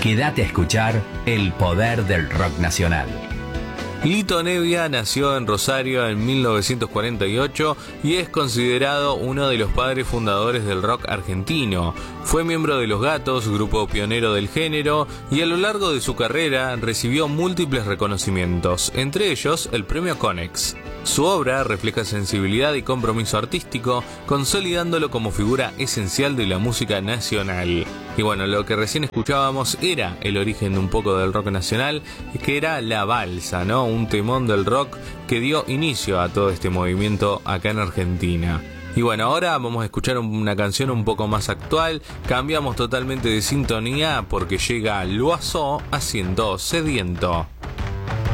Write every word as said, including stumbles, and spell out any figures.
Quédate a escuchar el poder del rock nacional. Lito Nebbia nació en Rosario en mil novecientos cuarenta y ocho y es considerado uno de los padres fundadores del rock argentino. Fue miembro de Los Gatos, grupo pionero del género, y a lo largo de su carrera recibió múltiples reconocimientos, entre ellos el premio Conex. Su obra refleja sensibilidad y compromiso artístico, consolidándolo como figura esencial de la música nacional. Y bueno, lo que recién escuchábamos era el origen de un poco del rock nacional, que era La Balsa, ¿no? Un temón del rock que dio inicio a todo este movimiento acá en Argentina. Y bueno, ahora vamos a escuchar una canción un poco más actual. Cambiamos totalmente de sintonía porque llega Loiseau haciendo Sediento.